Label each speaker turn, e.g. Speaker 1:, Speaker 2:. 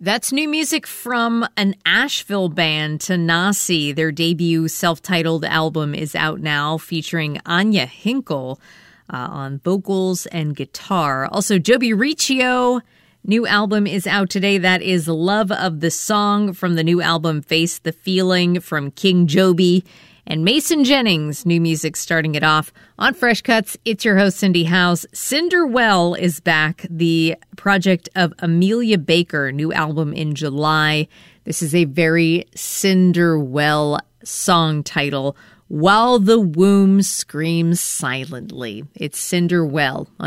Speaker 1: That's new music from an Asheville band, Tanasi. Their debut self-titled album is out now, featuring Anya Hinkle on vocals and guitar. Also, Joby Riccio, new album is out today. That is Love of the Song from the new album Face the Feeling from King Joby. And Mason Jennings, new music starting it off. On Fresh Cuts, it's your host, Cindy House. Cinderwell is back, the project of Amelia Baker, new album in July. This is a very Cinderwell song title, While the Womb Screams Silently. It's Cinderwell on